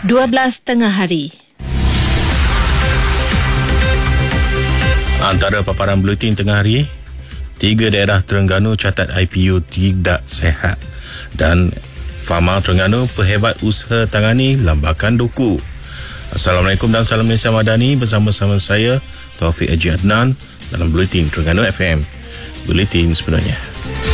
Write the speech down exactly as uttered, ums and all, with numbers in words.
dua belas tengah hari. Antara paparan buletin tengah hari, tiga daerah Terengganu catat I P U tidak sihat dan Fama Terengganu perhebat usaha tangani lambakan doku. Assalamualaikum dan salam Malaysia Madani, bersama-sama saya Taufik Haji Adnan dalam Buletin Terengganu F M. Buletin sebenarnya.